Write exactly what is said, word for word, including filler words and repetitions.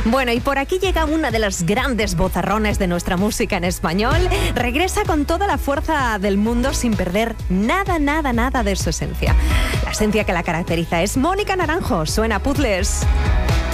Bueno, y por aquí llega una de las grandes vozarrones de nuestra música en español. Regresa con toda la fuerza del mundo sin perder nada, nada, nada de su esencia. La esencia que la caracteriza es Mónica Naranjo. Suena Puzzles.